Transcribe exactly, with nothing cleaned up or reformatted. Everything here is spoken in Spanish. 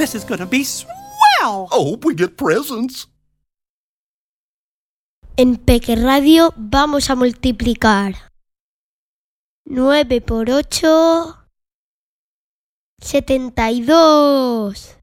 This is gonna be swell! I hope we get presents. En Peque Radio vamos a multiplicar. nueve por ocho... setenta y dos.